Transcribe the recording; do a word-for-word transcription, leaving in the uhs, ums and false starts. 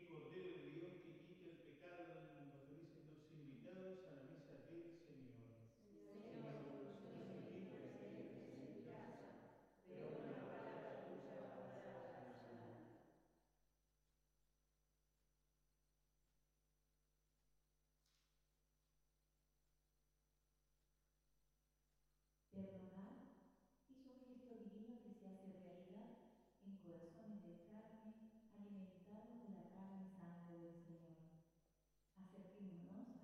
Cordero de Dios que quita el pecado del mundo. Felices los invitados a la mesa del Señor. Señor, Señor, no no soy soy digno digno de de que que entres entres en en mi mi casa, casa, pero pero una una palabra palabra tuya tuya bastará bastará para para sanarme. sanarme. Perdonar es un gesto divino que se hace realidad en corazones de